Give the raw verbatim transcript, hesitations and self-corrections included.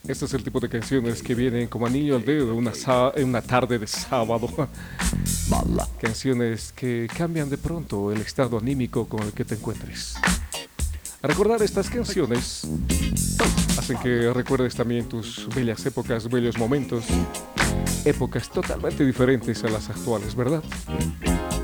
Este es el tipo de canciones que vienen como anillo al dedo una, en una tarde de sábado. Canciones que cambian de pronto el estado anímico con el que te encuentres. A recordar estas canciones hacen que recuerdes también tus bellas épocas, bellos momentos, épocas totalmente diferentes a las actuales, ¿verdad?